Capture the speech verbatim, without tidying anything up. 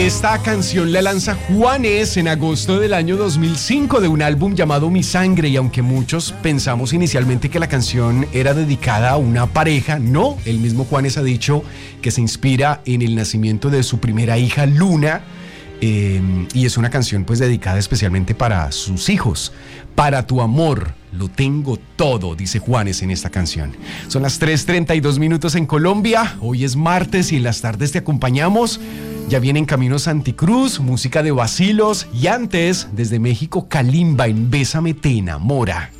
Esta canción la lanza Juanes en agosto del año dos mil cinco de un álbum llamado Mi Sangre, y aunque muchos pensamos inicialmente que la canción era dedicada a una pareja, no, el mismo Juanes ha dicho que se inspira en el nacimiento de su primera hija Luna, eh, y es una canción pues dedicada especialmente para sus hijos. Para tu amor lo tengo todo, dice Juanes en esta canción. Son las tres treinta y dos minutos en Colombia. Hoy es martes y en las tardes te acompañamos. Ya viene en camino Santicruz, música de Vacilos, y antes, desde México, Kalimba en Bésame te enamora.